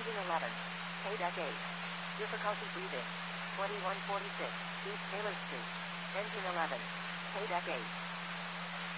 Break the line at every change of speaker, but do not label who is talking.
Engine 11. KDEC 8. Difficulty breathing. 2146. East Taylor Street. Engine 11. KDEC 8.